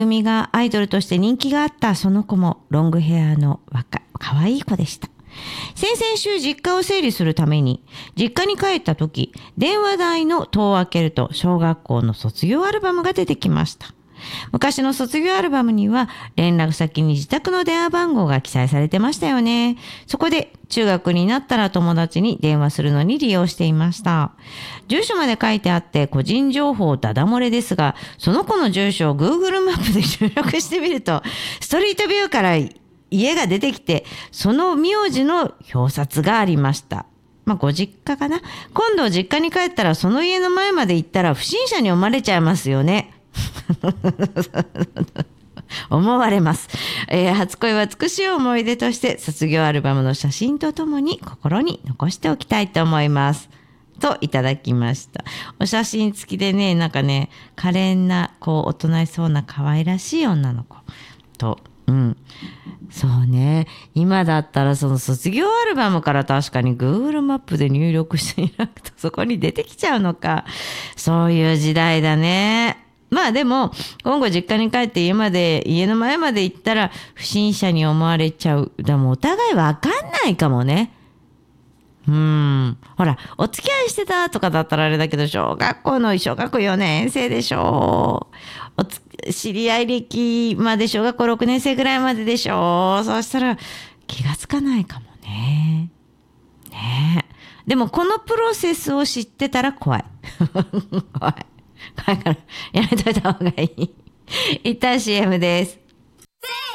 組がアイドルとして人気があったその子もロングヘアの可愛い子でした。先々週実家を整理するために実家に帰った時、電話台の戸を開けると小学校の卒業アルバムが出てきました。昔の卒業アルバムには連絡先に自宅の電話番号が記載されてましたよね。そこで中学になったら友達に電話するのに利用していました。住所まで書いてあって個人情報ダダ漏れですが、その子の住所を Google マップで入力してみると、ストリートビューから家が出てきて、その名字の表札がありました。ご実家かな。今度実家に帰ったらその家の前まで行ったら不審者に思われちゃいますよね。思われます。初恋は美しい思い出として卒業アルバムの写真とともに心に残しておきたいと思いますといただきました。お写真付きでね、なんかね、可憐なおとなしそうな可愛らしい女の子と、そうね、今だったらその卒業アルバムから確かに Google マップで入力していただくとそこに出てきちゃうのか。そういう時代だね。でも今後実家に帰って家の前まで行ったら不審者に思われちゃう。でもお互い分かんないかもね。ほら、お付き合いしてたとかだったらあれだけど、小学校4年生でしょ。知り合い歴まで小学校6年生ぐらいまででしょ。そうしたら気がつかないかもね。でもこのプロセスを知ってたら怖い。怖いからやめといた方がいい。一旦 CM です。